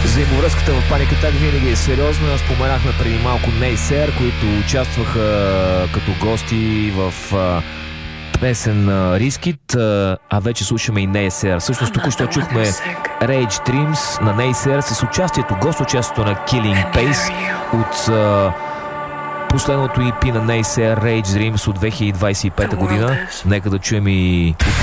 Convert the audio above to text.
Взаимовръзката в Panic Attack винаги е сериозна. Споменахме преди малко Нейсер, които участваха като гости в песен Risk It, а вече слушаме и Нейсер. Всъщност току-що чухме Rage Dreams на Нейсер с участието, гост-участието на Killing Pace от последното EP на Нейсер, Rage Dreams от 2025 година. Нека да чуем и